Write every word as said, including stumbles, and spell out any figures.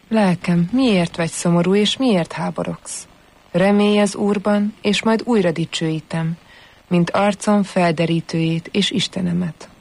Lelkem, miért vagy szomorú, és miért háborogsz? Remélj az Úrban, és majd újra dicsőítem, mint arcom felderítőjét és Istenemet.